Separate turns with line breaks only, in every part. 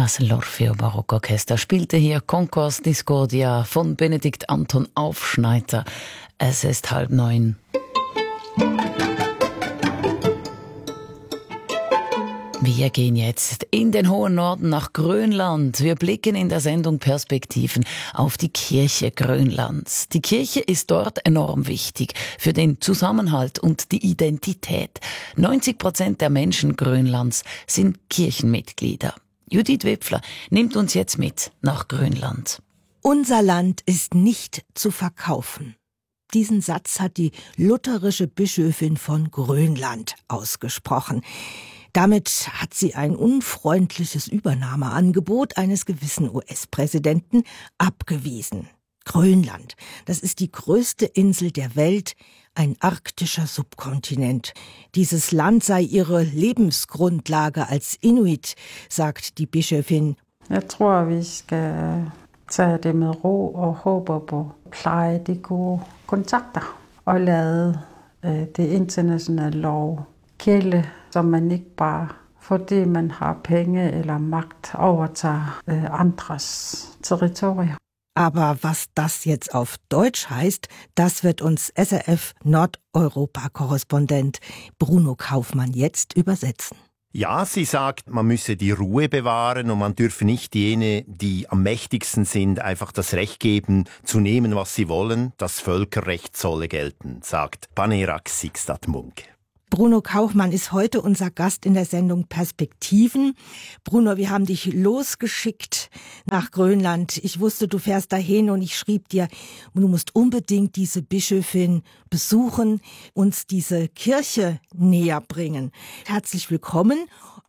Das L'Orfeo Barockorchester spielte hier Concours Discordia von Benedikt Anton Aufschneider. Es ist 8:30. Wir gehen jetzt in den hohen Norden nach Grönland. Wir blicken in der Sendung Perspektiven auf die Kirche Grönlands. Die Kirche ist dort enorm wichtig für den Zusammenhalt und die Identität. 90% der Menschen Grönlands sind Kirchenmitglieder. Judith Wipfler nimmt uns jetzt mit nach Grönland.
Unser Land ist nicht zu verkaufen. Diesen Satz hat die lutherische Bischöfin von Grönland ausgesprochen. Damit hat sie ein unfreundliches Übernahmeangebot eines gewissen US-Präsidenten abgewiesen. Grönland, das ist die größte Insel der Welt, ein arktischer Subkontinent. Dieses Land sei ihre Lebensgrundlage als Inuit, sagt die Bischöfin.
Jeg tror, vi skal tage det med ro og håber på pleje de gode kontakter og lade det internationale lov gælde, så man ikke bare fordi man har penge eller magt overtager andres territorier.
Aber was das jetzt auf Deutsch heißt, das wird uns SRF Nordeuropa-Korrespondent Bruno Kaufmann jetzt übersetzen.
Ja, sie sagt, man müsse die Ruhe bewahren und man dürfe nicht jene, die am mächtigsten sind, einfach das Recht geben, zu nehmen, was sie wollen. Das Völkerrecht solle gelten, sagt Panerak Sixtat Munk.
Bruno Kaufmann ist heute unser Gast in der Sendung Perspektiven. Bruno, wir haben dich losgeschickt nach Grönland. Ich wusste, du fährst dahin und ich schrieb dir, du musst unbedingt diese Bischöfin besuchen, uns diese Kirche näher bringen. Herzlich willkommen.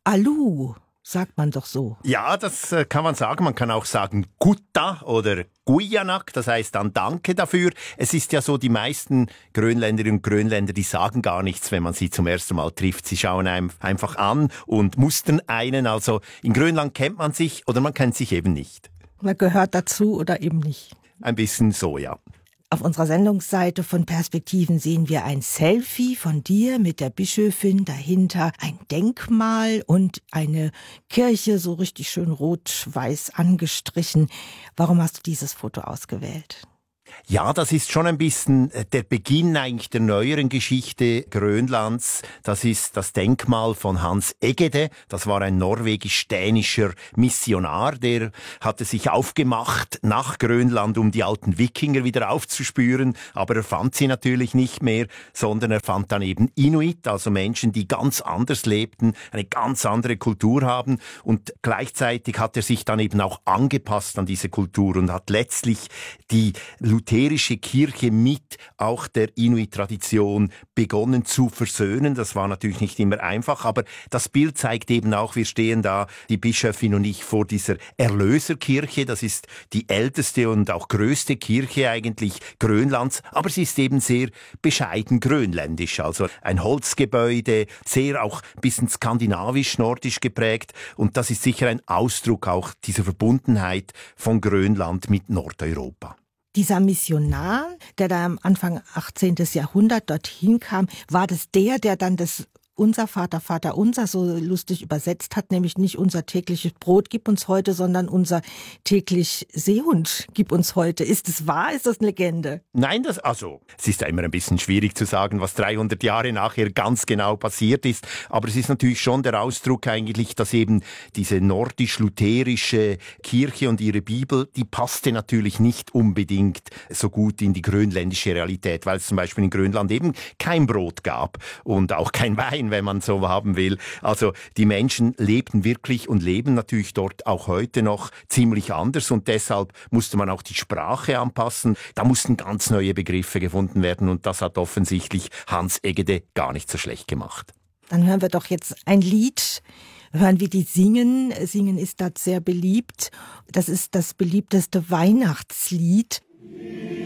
Alu, sagt man doch so.
Ja, das kann man sagen. Man kann auch sagen Gutta oder Guyanak, das heißt dann Danke dafür. Es ist ja so, die meisten Grönländerinnen und Grönländer, die sagen gar nichts, wenn man sie zum ersten Mal trifft. Sie schauen einem einfach an und mustern einen. Also in Grönland kennt man sich oder man kennt sich eben nicht.
Man gehört dazu oder eben nicht.
Ein bisschen so, ja.
Auf unserer Sendungsseite von Perspektiven sehen wir ein Selfie von dir mit der Bischöfin, dahinter ein Denkmal und eine Kirche, so richtig schön rot-weiß angestrichen. Warum hast du dieses Foto ausgewählt?
Ja, das ist schon ein bisschen der Beginn eigentlich der neueren Geschichte Grönlands. Das ist das Denkmal von Hans Egede. Das war ein norwegisch-dänischer Missionar, der hatte sich aufgemacht nach Grönland, um die alten Wikinger wieder aufzuspüren. Aber er fand sie natürlich nicht mehr, sondern er fand dann eben Inuit, also Menschen, die ganz anders lebten, eine ganz andere Kultur haben. Und gleichzeitig hat er sich dann eben auch angepasst an diese Kultur und hat letztlich die lutherische Kirche mit auch der Inuit-Tradition begonnen zu versöhnen. Das war natürlich nicht immer einfach, aber das Bild zeigt eben auch, wir stehen da, die Bischöfin und ich, vor dieser Erlöserkirche. Das ist die älteste und auch größte Kirche eigentlich Grönlands, aber sie ist eben sehr bescheiden grönländisch, also ein Holzgebäude, sehr auch ein bisschen skandinavisch-nordisch geprägt, und das ist sicher ein Ausdruck auch dieser Verbundenheit von Grönland mit Nordeuropa.
Dieser Missionar, der da am Anfang 18. Jahrhundert dorthin kam, war das der dann das Unser Vater, Vater unser so lustig übersetzt hat, nämlich nicht unser tägliches Brot gib uns heute, sondern unser täglich Seehund gib uns heute. Ist es wahr? Ist das eine Legende?
Nein, es ist ja immer ein bisschen schwierig zu sagen, was 300 Jahre nachher ganz genau passiert ist, aber es ist natürlich schon der Ausdruck eigentlich, dass eben diese nordisch-lutherische Kirche und ihre Bibel, die passte natürlich nicht unbedingt so gut in die grönländische Realität, weil es zum Beispiel in Grönland eben kein Brot gab und auch kein Wein, wenn man so haben will. Also die Menschen lebten wirklich und leben natürlich dort auch heute noch ziemlich anders, und deshalb musste man auch die Sprache anpassen. Da mussten ganz neue Begriffe gefunden werden, und das hat offensichtlich Hans Egede gar nicht so schlecht gemacht.
Dann hören wir doch jetzt ein Lied, hören wie die singen. Singen ist dort sehr beliebt. Das ist das beliebteste Weihnachtslied.